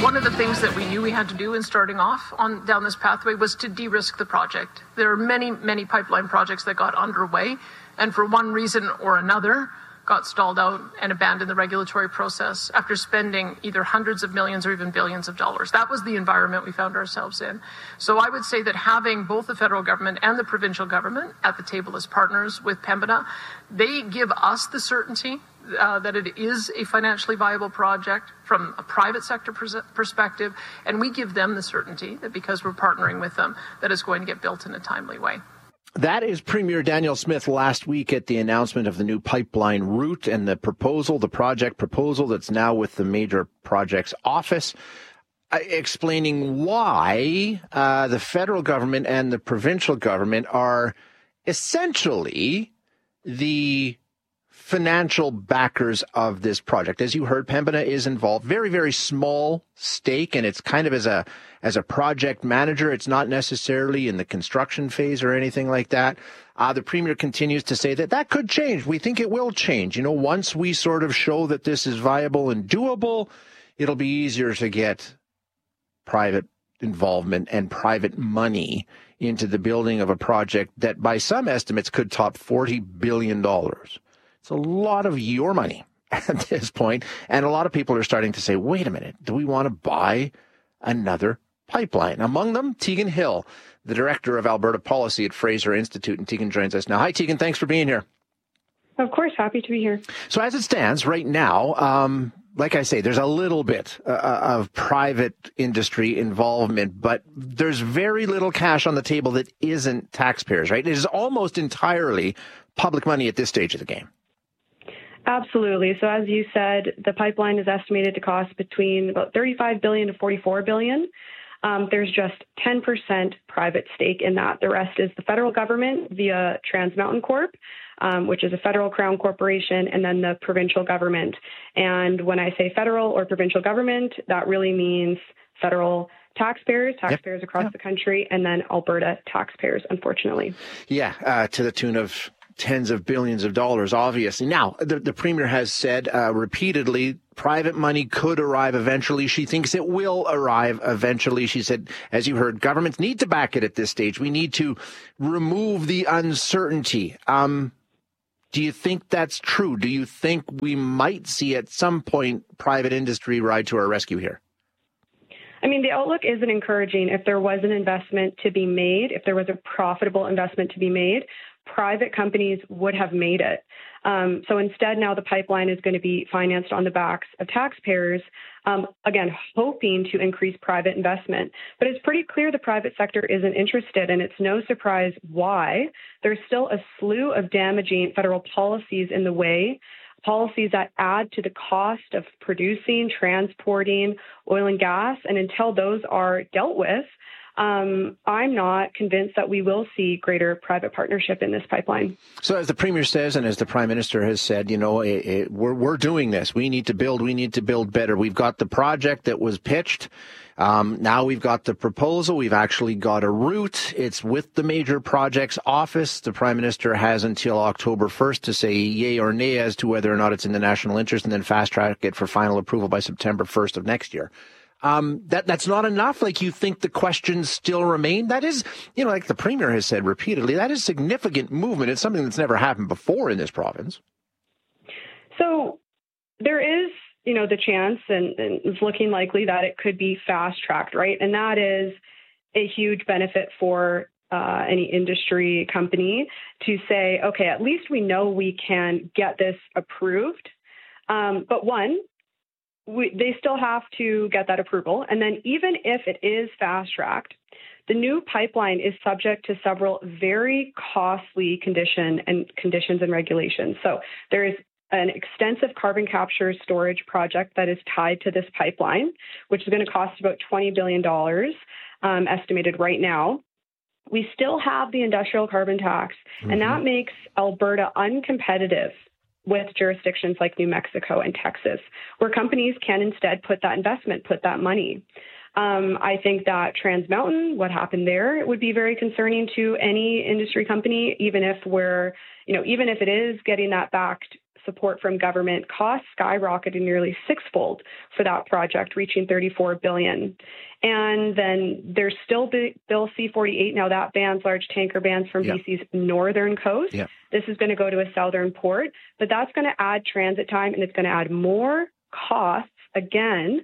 One of the things that we knew we had to do in starting off down this pathway was to de-risk the project. There are many, many pipeline projects that got underway and for one reason or another got stalled out and abandoned the regulatory process after spending either hundreds of millions or even billions of dollars. That was the environment we found ourselves in. So I would say that having both the federal government and the provincial government at the table as partners with Pembina, they give us the certainty that it is a financially viable project from a private sector perspective, and we give them the certainty that because we're partnering with them, that it's going to get built in a timely way. That is Premier Danielle Smith last week at the announcement of the new pipeline route and the project proposal that's now with the Major Projects Office, explaining why the federal government and the provincial government are essentially the financial backers of this project. As you heard, Pembina is involved, very, very small stake, and it's kind of as a project manager. It's not necessarily in the construction phase or anything like that. The Premier continues to say that could change. We think it will change. Once we sort of show that this is viable and doable, it'll be easier to get private involvement and private money into the building of a project that by some estimates could top $40 billion. It's a lot of your money at this point, and a lot of people are starting to say, wait a minute, do we want to buy another pipeline? Among them, Tegan Hill, the Director of Alberta Policy at Fraser Institute, and Tegan joins us now. Hi, Tegan, thanks for being here. Of course, happy to be here. So as it stands right now, like I say, there's a little bit of private industry involvement, but there's very little cash on the table that isn't taxpayers, right? It is almost entirely public money at this stage of the game. Absolutely. So as you said, the pipeline is estimated to cost between about $35 billion to $44 billion. There's just 10% private stake in that. The rest is the federal government via Trans Mountain Corp, which is a federal crown corporation, and then the provincial government. And when I say federal or provincial government, that really means federal taxpayers across the country, and then Alberta taxpayers, unfortunately. Yeah, to the tune of tens of billions of dollars, obviously. Now, the Premier has said repeatedly, private money could arrive eventually. She thinks it will arrive eventually. She said, as you heard, governments need to back it at this stage. We need to remove the uncertainty. Do you think that's true? Do you think we might see at some point private industry ride to our rescue here? I mean, the outlook isn't encouraging. If there was an investment to be made, if there was a profitable investment to be made, private companies would have made it. So instead, now the pipeline is going to be financed on the backs of taxpayers, again, hoping to increase private investment. But it's pretty clear the private sector isn't interested, and it's no surprise why. There's still a slew of damaging federal policies in the way, policies that add to the cost of producing, transporting oil and gas. And until those are dealt with, I'm not convinced that we will see greater private partnership in this pipeline. So as the Premier says, and as the Prime Minister has said, we're doing this. We need to build better. We've got the project that was pitched. Now we've got the proposal. We've actually got a route. It's with the Major Projects Office. The Prime Minister has until October 1st to say yay or nay as to whether or not it's in the national interest, and then fast track it for final approval by September 1st of next year. That's not enough. Like, you think the questions still remain? That is, like the Premier has said repeatedly, that is significant movement. It's something that's never happened before in this province. So there is, the chance, and it's looking likely that it could be fast tracked, right? And that is a huge benefit for any industry company to say, okay, at least we know we can get this approved. But one, they still have to get that approval. And then even if it is fast-tracked, the new pipeline is subject to several very costly conditions and regulations. So there is an extensive carbon capture storage project that is tied to this pipeline, which is going to cost about $20 billion, estimated right now. We still have the industrial carbon tax, and that makes Alberta uncompetitive with jurisdictions like New Mexico and Texas, where companies can instead put that investment, put that money. I think that Trans Mountain, what happened there, would be very concerning to any industry company, even if it is getting that backed support from government, costs skyrocketed nearly sixfold for that project, reaching $34 billion. And then there's still Bill C-48. Now that bans large tanker bands from BC's northern coast. Yep. This is going to go to a southern port, but that's going to add transit time, and it's going to add more costs again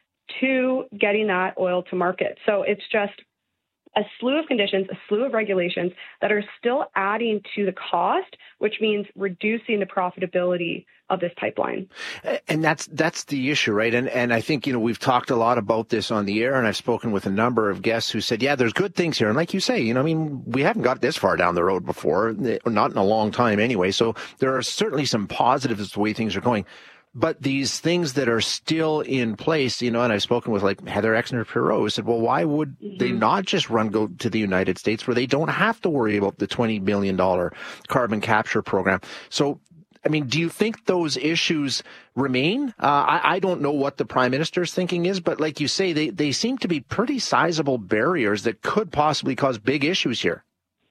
to getting that oil to market. So it's just a slew of conditions, a slew of regulations that are still adding to the cost, which means reducing the profitability of this pipeline. And that's the issue, right? And I think, we've talked a lot about this on the air, and I've spoken with a number of guests who said, yeah, there's good things here. And like you say, we haven't got this far down the road before, not in a long time anyway. So there are certainly some positives to the way things are going. But these things that are still in place, and I've spoken with like Heather Exner-Pirot, who said, well, why would they not just go to the United States where they don't have to worry about the $20 billion carbon capture program? So, do you think those issues remain? I don't know what the Prime Minister's thinking is, but like you say, they seem to be pretty sizable barriers that could possibly cause big issues here.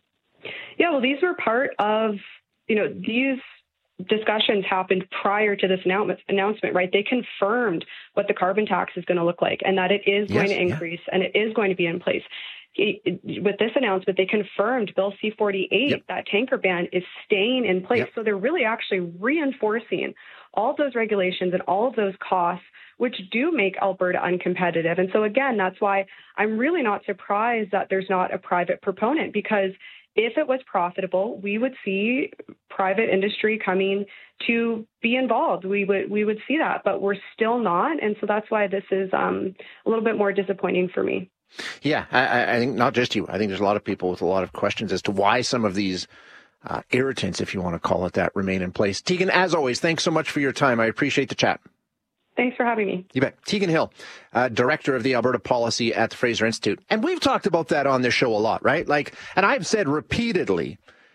Yeah, well, these were part of, these discussions happened prior to this announcement, right? They confirmed what the carbon tax is going to look like and that it is going to increase and it is going to be in place. With this announcement, they confirmed Bill C-48, that tanker ban is staying in place. So they're really actually reinforcing all of those regulations and all of those costs, which do make Alberta uncompetitive. And so again, that's why I'm really not surprised that there's not a private proponent, because if it was profitable, we would see private industry coming to be involved. We would see that, but we're still not. And so that's why this is a little bit more disappointing for me. Yeah, I think not just you. I think there's a lot of people with a lot of questions as to why some of these irritants, if you want to call it that, remain in place. Tegan, as always, thanks so much for your time. I appreciate the chat. Thanks for having me. You bet. Tegan Hill, Director of the Alberta Policy at the Fraser Institute. And we've talked about that on this show a lot, right? And I've said repeatedly,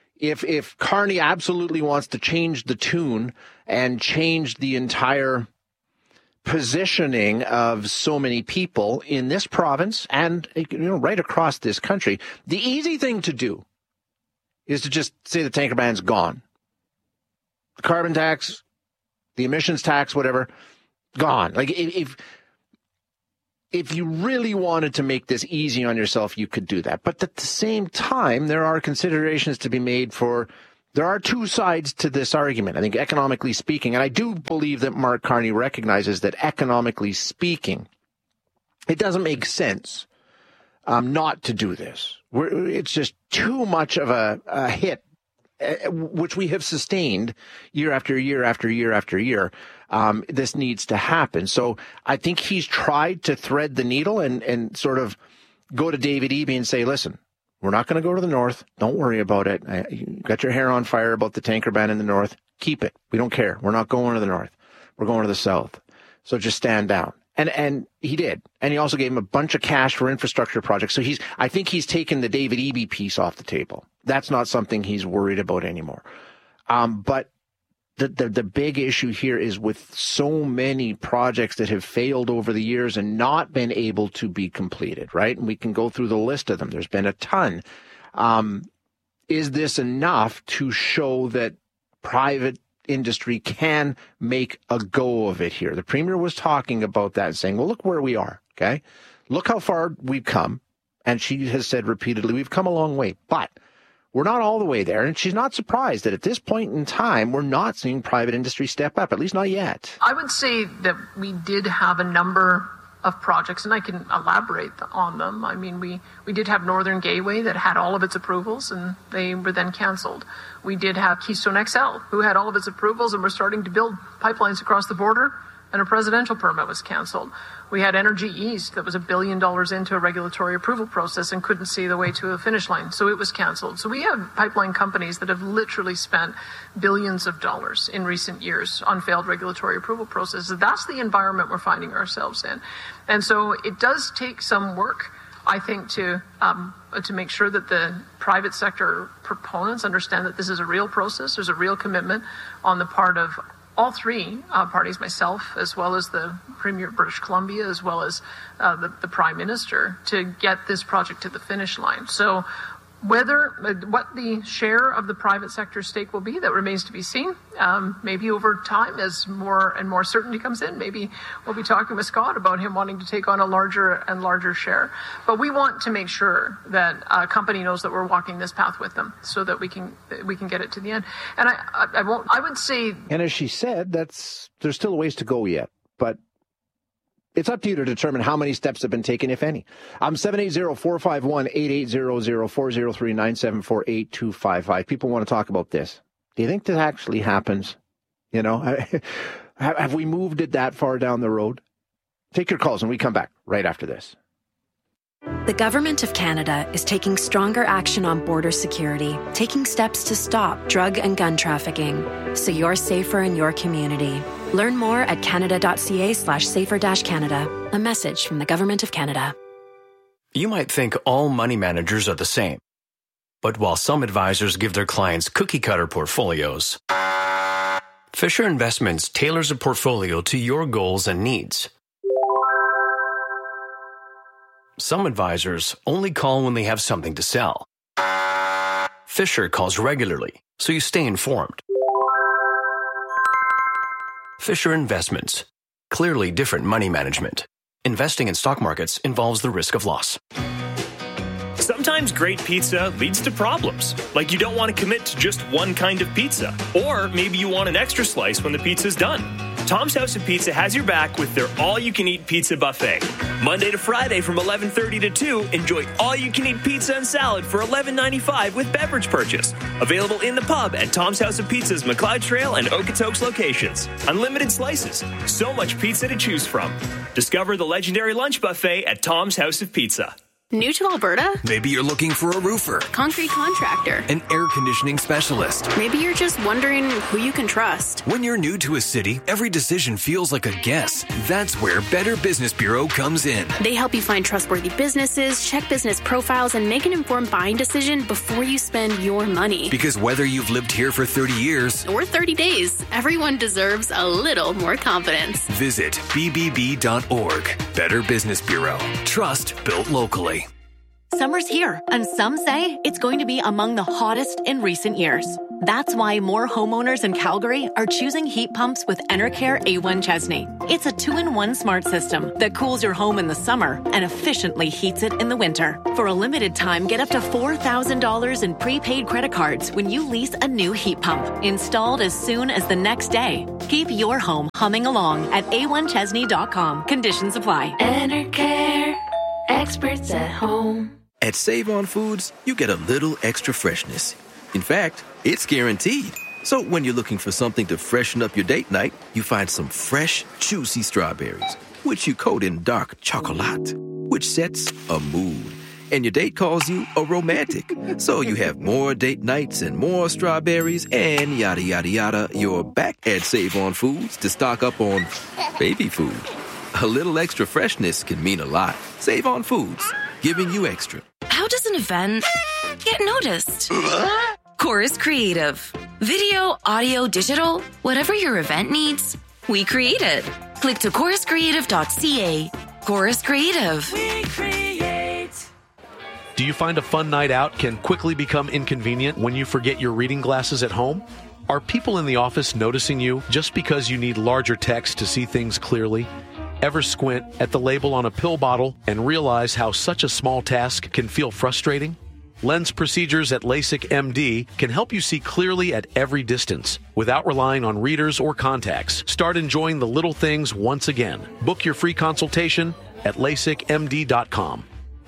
if Carney absolutely wants to change the tune and change the entire positioning of so many people in this province and, right across this country, the easy thing to do is to just say the tanker ban's gone. The carbon tax, the emissions tax, whatever, gone. If you really wanted to make this easy on yourself, you could do that. But at the same time, there are considerations to be made there are two sides to this argument, I think, economically speaking. And I do believe that Mark Carney recognizes that economically speaking, it doesn't make sense not to do this. It's just too much of a hit, which we have sustained year after year after year after year. This needs to happen. So I think he's tried to thread the needle and sort of go to David Eby and say, listen, we're not going to go to the north. Don't worry about it. You got your hair on fire about the tanker ban in the north. Keep it. We don't care. We're not going to the north. We're going to the south. So just stand down. And he did. And he also gave him a bunch of cash for infrastructure projects. So I think he's taken the David Eby piece off the table. That's not something he's worried about anymore. But the big issue here is with so many projects that have failed over the years and not been able to be completed, right? And we can go through the list of them. There's been a ton. Is this enough to show that private industry can make a go of it here? The Premier was talking about that and saying, well, look where we are, okay? Look how far we've come. And she has said repeatedly, we've come a long way, but we're not all the way there. And she's not surprised that at this point in time, we're not seeing private industry step up, at least not yet. I would say that we did have a number of projects, and I can elaborate on them. I mean, we did have Northern Gateway that had all of its approvals, and they were then canceled. We did have Keystone XL, who had all of its approvals and were starting to build pipelines across the border, and a presidential permit was canceled. We had Energy East that was $1 billion into a regulatory approval process and couldn't see the way to a finish line, so it was canceled. So we have pipeline companies that have literally spent billions of dollars in recent years on failed regulatory approval processes. That's the environment we're finding ourselves in. And so it does take some work, I think, to make sure that the private sector proponents understand that this is a real process. There's a real commitment on the part of all three parties, myself, as well as the Premier of British Columbia, as well as the Prime Minister, to get this project to the finish line. So what the share of the private sector stake will be, that remains to be seen. Maybe over time, as more and more certainty comes in, maybe we'll be talking with Scott about him wanting to take on a larger and larger share. But we want to make sure that a company knows that we're walking this path with them, so that we can get it to the end. And I would say, and as she said, there's still a ways to go yet, but it's up to you to determine how many steps have been taken, if any. 780-451-8800, 403-974-8255. People want to talk about this. Do you think this actually happens? You know, have we moved it that far down the road? Take your calls, and we come back right after this. The Government of Canada is taking stronger action on border security, taking steps to stop drug and gun trafficking, so you're safer in your community. Learn more at canada.ca/safer-canada. A message from the Government of Canada. You might think all money managers are the same. But while some advisors give their clients cookie-cutter portfolios, Fisher Investments tailors a portfolio to your goals and needs. Some advisors only call when they have something to sell. Fisher calls regularly, so you stay informed. Fisher Investments. Clearly different money management. Investing in stock markets involves the risk of loss. Sometimes great pizza leads to problems, like you don't want to commit to just one kind of pizza, or maybe you want an extra slice when the pizza's done. Tom's House of Pizza has your back with their all-you-can-eat pizza buffet. Monday to Friday from 11:30 to 2, enjoy all-you-can-eat pizza and salad for $11.95 with beverage purchase. Available in the pub at Tom's House of Pizza's McLeod Trail and Okotoks locations. Unlimited slices. So much pizza to choose from. Discover the legendary lunch buffet at Tom's House of Pizza. New to Alberta? Maybe you're looking for a roofer, Concrete contractor, an air conditioning specialist. Maybe you're just wondering who you can trust. When you're new to a city, every decision feels like a guess. That's where Better Business Bureau comes in. They help you find trustworthy businesses, check business profiles, and make an informed buying decision before you spend your money. Because whether you've lived here for 30 years or 30 days, everyone deserves a little more confidence. Visit bbb.org. Better Business Bureau. Trust built locally. Summer's here, and some say it's going to be among the hottest in recent years. That's why more homeowners in Calgary are choosing heat pumps with Enercare A1 Chesney. It's a 2-in-1 smart system that cools your home in the summer and efficiently heats it in the winter. For a limited time, get up to $4,000 in prepaid credit cards when you lease a new heat pump, installed as soon as the next day. Keep your home humming along at a1chesney.com. Conditions apply. Enercare, experts at home. At Save-On Foods, you get a little extra freshness. In fact, it's guaranteed. So when you're looking for something to freshen up your date night, you find some fresh, juicy strawberries, which you coat in dark chocolate, which sets a mood. And your date calls you a romantic. So you have more date nights and more strawberries and yada, yada, yada. You're back at Save-On Foods to stock up on baby food. A little extra freshness can mean a lot. Save-On Foods, giving you extra. How does an event get noticed? Chorus Creative. Video, audio, digital, whatever your event needs, we create it. Click to choruscreative.ca. Chorus Creative. We create. Do you find a fun night out can quickly become inconvenient when you forget your reading glasses at home? Are people in the office noticing you just because you need larger text to see things clearly? Ever squint at the label on a pill bottle and realize how such a small task can feel frustrating? Lens procedures at LASIK MD can help you see clearly at every distance without relying on readers or contacts. Start enjoying the little things once again. Book your free consultation at LASIKMD.com.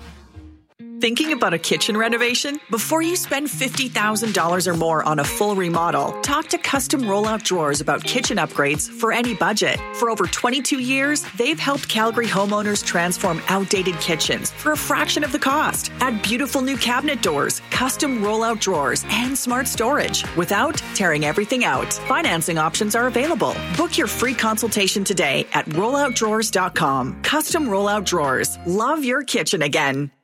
Thinking about a kitchen renovation? Before you spend $50,000 or more on a full remodel, talk to Custom Rollout Drawers about kitchen upgrades for any budget. For over 22 years, they've helped Calgary homeowners transform outdated kitchens for a fraction of the cost. Add beautiful new cabinet doors, custom rollout drawers, and smart storage without tearing everything out. Financing options are available. Book your free consultation today at rolloutdrawers.com. Custom Rollout Drawers. Love your kitchen again.